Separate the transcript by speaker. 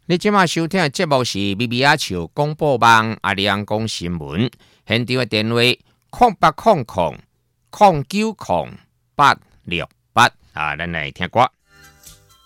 Speaker 1: 你即马收听的节目是咪咪仔笑广播网阿里阳讲新闻，现场的电话0800090868啊，咱来听歌。